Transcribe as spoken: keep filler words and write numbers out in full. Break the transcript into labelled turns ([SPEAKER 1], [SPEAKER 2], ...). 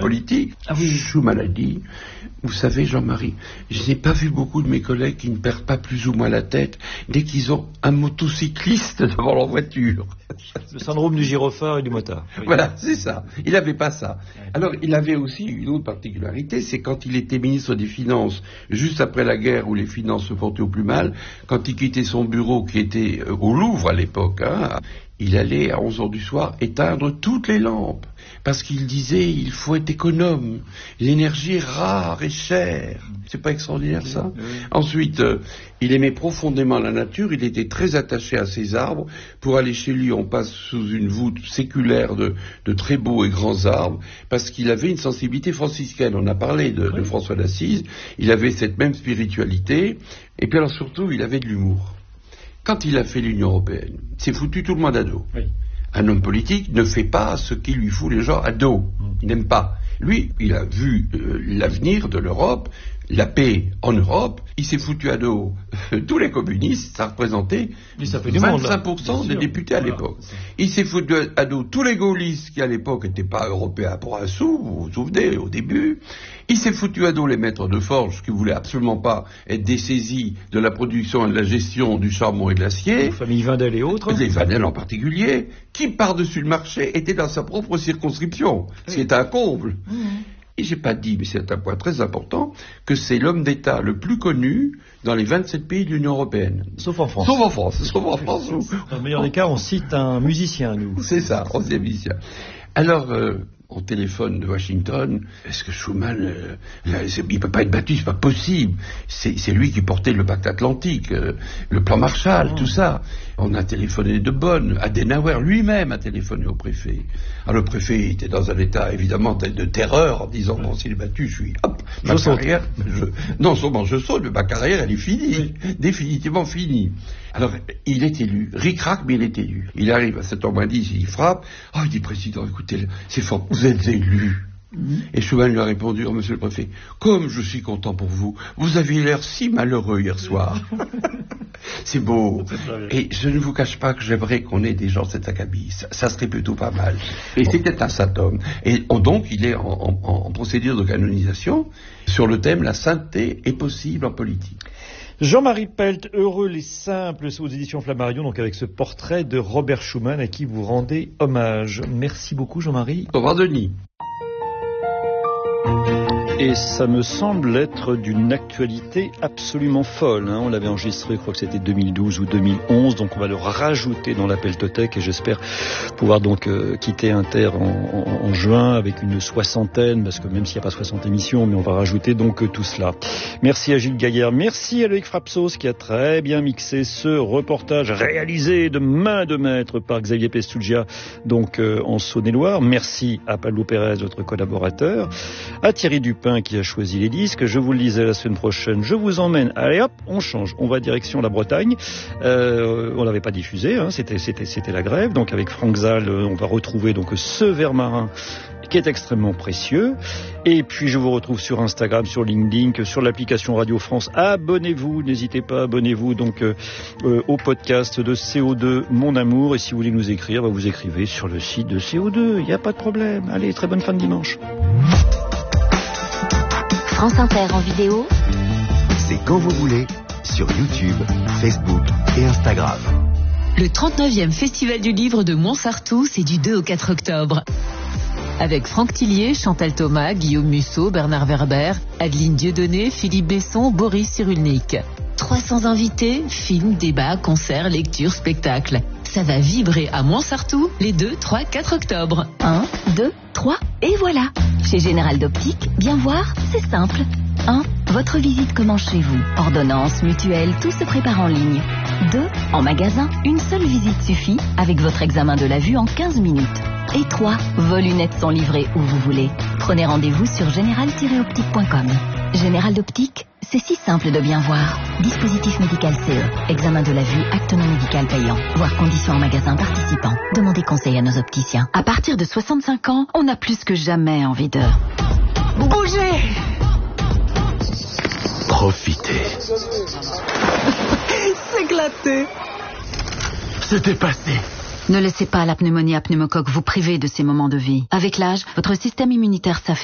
[SPEAKER 1] politique. Ah oui, Schuman a dit, vous savez Jean-Marie, je n'ai pas vu beaucoup de mes collègues qui ne perdent pas plus ou moins la tête dès qu'ils ont un motocycliste devant leur voiture.
[SPEAKER 2] Le syndrome du gyrophare et du motard. Oui.
[SPEAKER 1] Voilà, c'est ça. Il n'avait pas ça. Alors, il avait aussi une autre particularité, c'est quand il était ministre des Finances, juste après la guerre où les finances se portaient au plus mal, quand il quittait son bureau qui était au Louvre à l'époque, hein, il allait à onze heures du soir éteindre toutes les lampes, parce qu'il disait il faut être économe, l'énergie est rare et chère. C'est pas extraordinaire ça? Oui. Ensuite, euh, il aimait profondément la nature, il était très attaché à ses arbres. Pour aller chez lui, on passe sous une voûte séculaire de, de très beaux et grands arbres, parce qu'il avait une sensibilité franciscaine. On a parlé de, oui. de François d'Assise, il avait cette même spiritualité, et puis alors surtout, il avait de l'humour. Quand il a fait l'Union européenne, il s'est foutu tout le monde à dos. Oui. Un homme politique ne fait pas ce qui lui fout les gens à dos. Il n'aime pas. Lui, il a vu euh, l'avenir de l'Europe, la paix en Europe, il s'est foutu à dos tous les communistes, ça représentait ça fait vingt-cinq pour cent des députés à voilà. l'époque. Il s'est foutu à dos tous les gaullistes qui à l'époque n'étaient pas européens pour un sou, vous vous souvenez, au début. Il s'est foutu à dos les maîtres de forge qui voulaient absolument pas être dessaisis de la production et de la gestion du charbon et de l'acier.
[SPEAKER 2] Les familles Wendel et autres.
[SPEAKER 1] Les Wendel en particulier, qui par-dessus le marché étaient dans sa propre circonscription, ce qui est un comble. Mmh. Et j'ai pas dit, mais c'est un point très important, que c'est l'homme d'État le plus connu dans les vingt-sept pays de l'Union européenne.
[SPEAKER 2] Sauf en France.
[SPEAKER 1] Sauf en France. Sauf en France. Où...
[SPEAKER 2] Dans le meilleur des cas, on cite un musicien, nous.
[SPEAKER 1] C'est ça, on cite un musicien. Alors, euh, on téléphone de Washington. Est-ce que Schuman, euh, il peut pas être battu, c'est pas possible. C'est, c'est lui qui portait le pacte atlantique, euh, le plan Marshall, oh. tout ça. On a téléphoné de Bonn. Adenauer lui-même a téléphoné au préfet. Alors le préfet était dans un état évidemment de terreur en disant bon, s'il est battu, je suis hop, ma je carrière. Je, non seulement je saute, mais ma carrière elle est finie, oui. définitivement finie. Alors il est élu, ric-rac, mais il est élu. Il arrive à sept heures moins dix, il frappe. Oh, il dit président, écoutez, c'est fort, vous êtes élu. Mmh. Et Schuman lui a répondu, oh, monsieur le préfet, comme je suis content pour vous, vous aviez l'air si malheureux hier soir. C'est beau. Et je ne vous cache pas que j'aimerais qu'on ait des gens de cet acabit. Ça, ça serait plutôt pas mal. Et bon. C'était un saint homme. Et oh, donc, il est en, en, en procédure de canonisation sur le thème « La sainteté est possible en politique ».
[SPEAKER 2] Jean-Marie Pelt, Heureux les simples, aux éditions Flammarion, donc avec ce portrait de Robert Schuman à qui vous rendez hommage. Merci beaucoup, Jean-Marie.
[SPEAKER 1] Au revoir, Denis.
[SPEAKER 2] Et ça me semble être d'une actualité absolument folle. Hein. On l'avait enregistré, je crois que c'était deux mille douze ou deux mille onze, donc on va le rajouter dans la Peltothèque et j'espère pouvoir donc euh, quitter Inter en, en, en juin avec une soixantaine, parce que même s'il n'y a pas soixante émissions, mais on va rajouter donc euh, tout cela. Merci à Gilles Gaillard, merci à Loïc Frapsos qui a très bien mixé ce reportage réalisé de main de maître par Xavier Pestougia, donc euh, en Saône-et-Loire. Merci à Pablo Pérez, votre collaborateur, à Thierry Dupin qui a choisi les disques. Je vous le disais la semaine prochaine, je vous emmène, allez hop, on change, on va direction la Bretagne. Euh, on l'avait pas diffusé, hein, c'était, c'était, c'était la grève, donc avec Franck Zal, on va retrouver donc ce verre marin qui est extrêmement précieux. Et puis je vous retrouve sur Instagram, sur LinkedIn, sur l'application Radio France. Abonnez-vous, n'hésitez pas, abonnez-vous donc euh, euh, au podcast de C O deux Mon Amour. Et si vous voulez nous écrire, bah, vous écrivez sur le site de C O deux, il n'y a pas de problème. Allez, très bonne fin de dimanche.
[SPEAKER 3] France Inter en vidéo,
[SPEAKER 4] c'est quand vous voulez, sur YouTube, Facebook et Instagram.
[SPEAKER 5] Le trente-neuvième Festival du Livre de Montsartou, c'est du deux au quatre octobre. Avec Franck Tillier, Chantal Thomas, Guillaume Musso, Bernard Werber, Adeline Dieudonné, Philippe Besson, Boris Cyrulnik. trois cents invités, films, débats, concerts, lectures, spectacles. Ça va vibrer à Montsartou les deux, trois, quatre octobre.
[SPEAKER 3] un, deux, trois, et voilà. Chez Général d'Optique, bien voir, c'est simple. un. Votre visite commence chez vous. Ordonnance, mutuelle, tout se prépare en ligne. deux. En magasin, une seule visite suffit avec votre examen de la vue en quinze minutes. Et trois. Vos lunettes sont livrées où vous voulez. Prenez rendez-vous sur général tiret optique point com. Général d'Optique, c'est si simple de bien voir. Dispositif médical C E. Examen de la vue, acte non médical payant. Voir conditions en magasin participant. Demandez conseil à nos opticiens. À partir de soixante-cinq ans, on a plus que jamais envie de... bouger.
[SPEAKER 4] Profitez.
[SPEAKER 3] S'éclater.
[SPEAKER 4] C'était passé.
[SPEAKER 3] Ne laissez pas la pneumonie à pneumocoque vous priver de ces moments de vie. Avec l'âge, votre système immunitaire s'affaiblit.